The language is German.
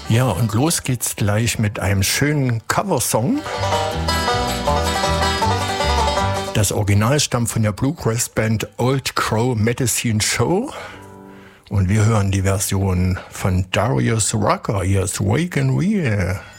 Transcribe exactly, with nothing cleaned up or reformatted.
Ja, und los geht's gleich mit einem schönen Coversong. Das Original stammt von der Bluegrass-Band Old Crow Medicine Show. Und wir hören die Version von Darius Rucker. Hier ist Wake and Wheel.